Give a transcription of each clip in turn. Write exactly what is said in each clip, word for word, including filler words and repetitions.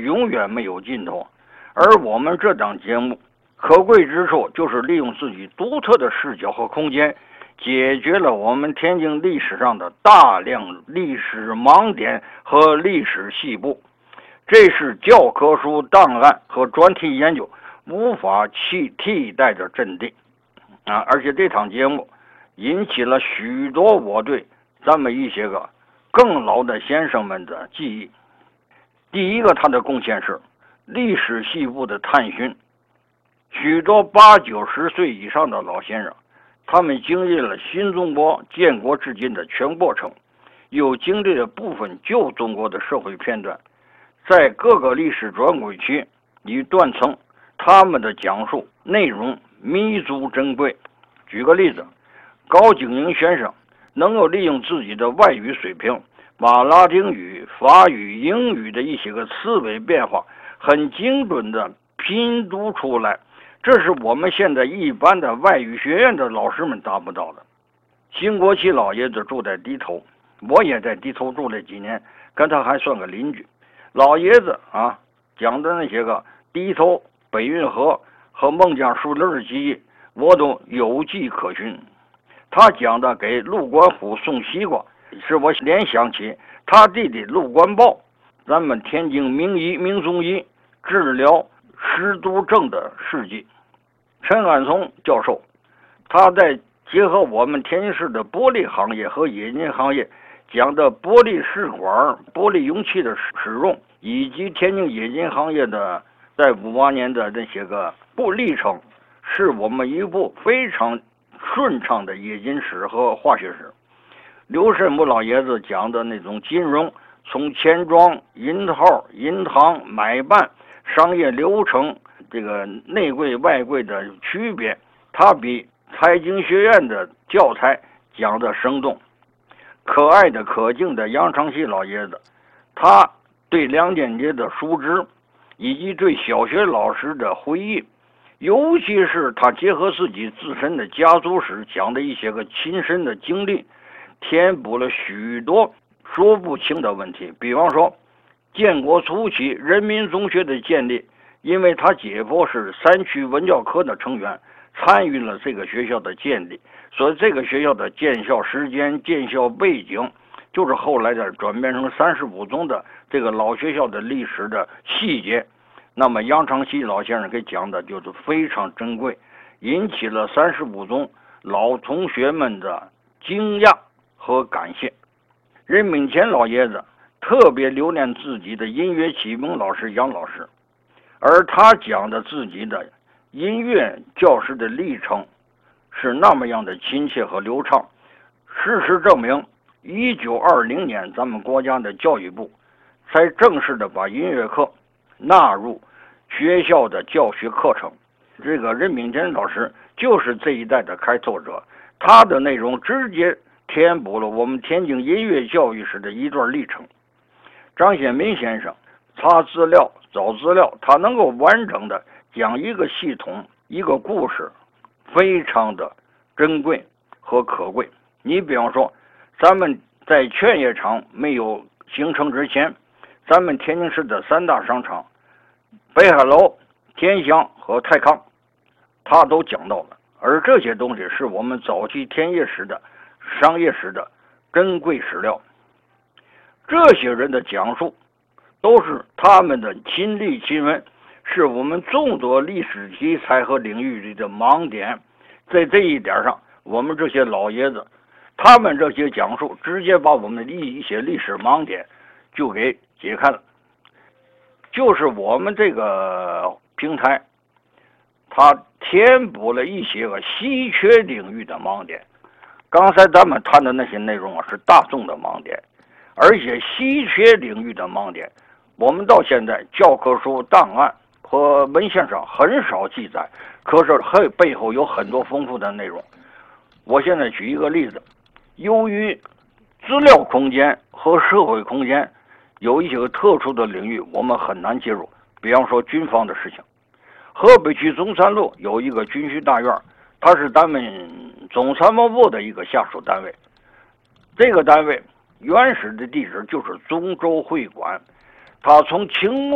永远没有尽头。而我们这档节目可贵之处，就是利用自己独特的视角和空间，解决了我们天津历史上的大量历史盲点和历史细部，这是教科书档案和专题研究无法替替代的阵地啊！而且这场节目引起了许多我对咱们一些个更老的先生们的记忆。第一个，他的贡献是历史细部的探寻。许多八九十岁以上的老先生，他们经历了新中国建国至今的全过程，又经历了部分旧中国的社会片段，在各个历史转轨区与断层，他们的讲述内容弥足珍贵。举个例子，高景英先生能够利用自己的外语水平，把拉丁语、法语、英语的一些个词尾变化很精准的拼读出来，这是我们现在一般的外语学院的老师们达不到的。辛国琦老爷子住在低头，我也在低头住了几年，跟他还算个邻居。老爷子啊讲的那些个低头、北运河和孟姜树林的记忆，我都有迹可循。他讲的给陆观虎送西瓜，使我联想起他弟弟陆观豹，咱们天津名医名中医治疗湿毒症的事迹。陈安松教授，他在结合我们天津市的玻璃行业和冶金行业，讲的玻璃试管、玻璃容器的使用，以及天津冶金行业的在五八年的那些个不历程，是我们一部非常顺畅的冶金史和化学史。刘慎武老爷子讲的那种金融，从钱庄、银号、银行、买办、商业流程，这个内柜外柜的区别，他比财经学院的教材讲的生动。可爱的可敬的杨长熙老爷子，他对梁建杰的熟知，以及对小学老师的回忆，尤其是他结合自己自身的家族史讲的一些个亲身的经历，填补了许多说不清的问题。比方说建国初期人民中学的建立，因为他姐夫是三区文教科的成员，参与了这个学校的建立，所以这个学校的建校时间、建校背景，就是后来的转变成三十五中的这个老学校的历史的细节。那么杨长熙老先生给讲的就是非常珍贵，引起了三十五中老同学们的惊讶和感谢。任敏乾老爷子特别留恋自己的音乐启蒙老师杨老师，而他讲的自己的音乐教师的历程是那么样的亲切和流畅。事实证明，一九二零年咱们国家的教育部才正式的把音乐课纳入学校的教学课程。这个任敏乾老师就是这一代的开拓者，他的内容直接填补了我们天津音乐教育史的一段历程。张显民先生查资料找资料，他能够完整的讲一个系统一个故事，非常的珍贵和可贵。你比方说，咱们在劝业场没有形成之前，咱们天津市的三大商场北海楼、天祥和泰康，他都讲到了。而这些东西是我们早期田业史的商业史的珍贵史料。这些人的讲述都是他们的亲历亲闻，是我们众多历史题材和领域里的盲点。在这一点上，我们这些老爷子，他们这些讲述直接把我们的一些历史盲点就给解开了。就是我们这个平台，它填补了一些个稀缺领域的盲点。刚才咱们谈的那些内容啊，是大众的盲点，而且稀缺领域的盲点，我们到现在教科书档案和文献上很少记载，可是还背后有很多丰富的内容。我现在举一个例子，由于资料空间和社会空间有一些个特殊的领域，我们很难介入。比方说军方的事情，河北区中山路有一个军需大院，它是咱们总参谋部的一个下属单位。这个单位原始的地址就是中州会馆，它从清末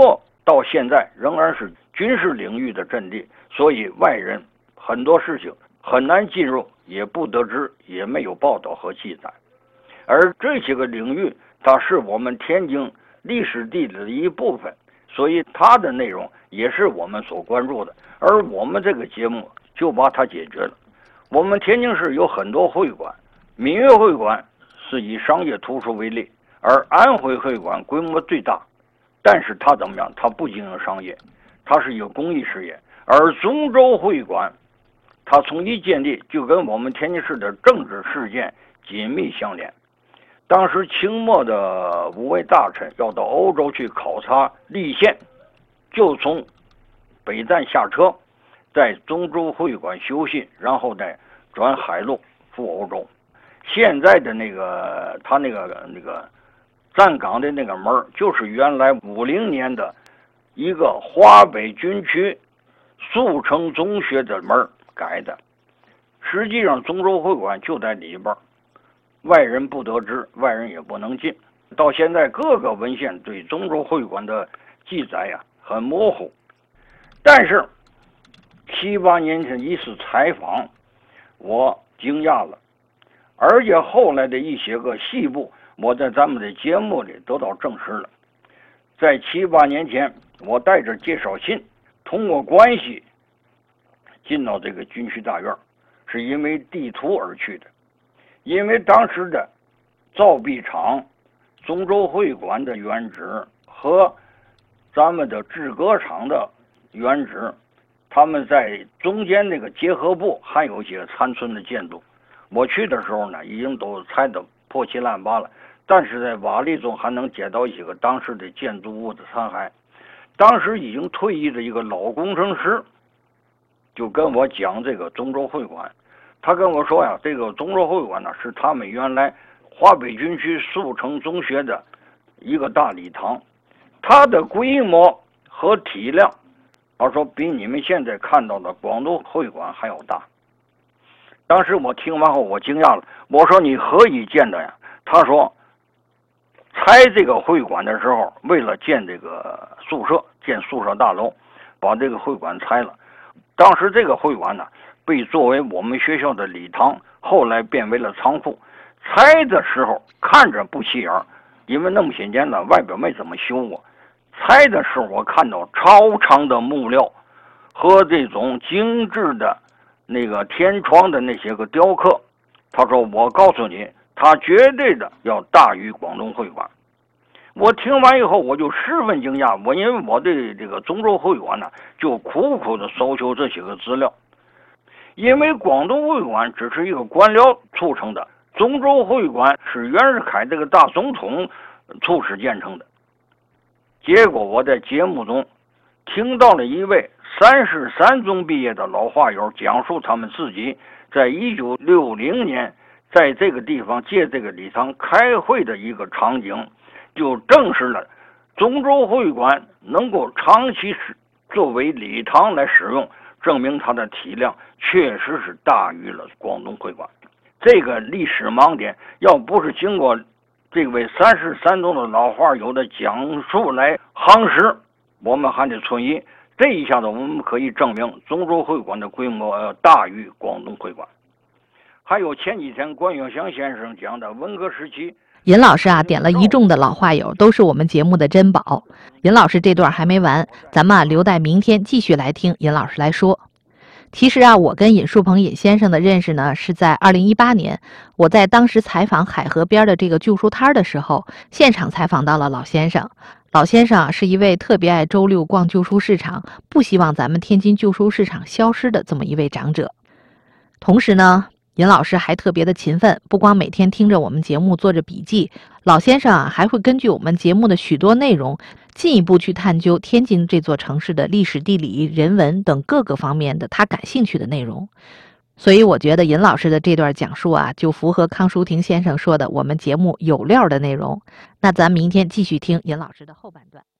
到现在仍然是军事领域的阵地，所以外人很多事情很难进入，也不得知，也没有报道和记载。而这些个领域，它是我们天津历史地理的一部分，所以它的内容也是我们所关注的。而我们这个节目就把它解决了。我们天津市有很多会馆，闽粤会馆是以商业图书为例，而安徽会馆规模最大，但是它怎么样？它不经营商业，它是一个公益事业。而中州会馆，它从一建立就跟我们天津市的政治事件紧密相连。当时清末的五位大臣要到欧洲去考察立宪，就从北站下车，在中州会馆休息，然后再转海路赴欧洲。现在的那个他那个那个站岗的那个门，就是原来五零年的一个华北军区速成中学的门改的。实际上中州会馆就在里边，外人不得知，外人也不能进。到现在各个文献对中州会馆的记载呀、啊、很模糊，但是七八年前一次采访，我惊讶了，而且后来的一些个细部，我在咱们的节目里得到证实了。在七八年前，我带着介绍信，通过关系进到这个军区大院，是因为地图而去的。因为当时的造币厂、中州会馆的原址和咱们的制革厂的原址，他们在中间那个结合部还有一些残存的建筑。我去的时候呢，已经都拆得破七烂八了，但是在瓦砾中还能捡到一些个当时的建筑物的残骸。当时已经退役的一个老工程师就跟我讲这个中州会馆，他跟我说呀，这个中州会馆呢是他们原来华北军区速成中学的一个大礼堂，它的规模和体量，他说比你们现在看到的广东会馆还要大。当时我听完后我惊讶了，我说你何以见得呀？他说拆这个会馆的时候，为了建这个宿舍，建宿舍大楼，把这个会馆拆了。当时这个会馆呢被作为我们学校的礼堂，后来变为了仓库。拆的时候看着不起眼，因为那么些年了，外表没怎么修过。拆的时候我看到超长的木料和这种精致的那个天窗的那些个雕刻，他说我告诉你，它绝对的要大于广东会馆。我听完以后我就十分惊讶，我因为我对这个中州会馆呢就苦苦的搜求这些个资料，因为广东会馆只是一个官僚促成的，中州会馆是袁世凯这个大总统促使建成的。结果我在节目中听到了一位三十三中毕业的老话友讲述他们自己在一九六零年在这个地方借这个礼堂开会的一个场景，就证实了中州会馆能够长期作为礼堂来使用，证明它的体量确实是大于了广东会馆。这个历史盲点要不是经过这位三十三中的老话友的讲述来夯实，我们还得存疑。这一下子我们可以证明中州会馆的规模要大于广东会馆。还有前几天关永祥先生讲的文革时期， 尹老师啊点了一众的老话友，都是我们节目的珍宝。尹老师这段还没完，咱们啊留待明天继续来听尹老师来说。其实啊，我跟尹树鹏尹先生的认识呢，是在二零一八年，我在当时采访海河边的这个旧书摊的时候，现场采访到了老先生。老先生是一位特别爱周六逛旧书市场，不希望咱们天津旧书市场消失的这么一位长者。同时呢，尹老师还特别的勤奋，不光每天听着我们节目做着笔记，老先生啊还会根据我们节目的许多内容，进一步去探究天津这座城市的历史、地理、人文等各个方面的他感兴趣的内容。所以我觉得尹老师的这段讲述啊，就符合康淑婷先生说的我们节目有料的内容。那咱明天继续听尹老师的后半段。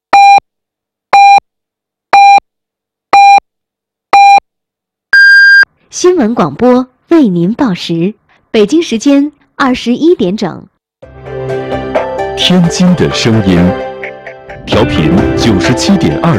新闻广播为您报时，北京时间二十一点整。 天津的声音，调频九十七点二。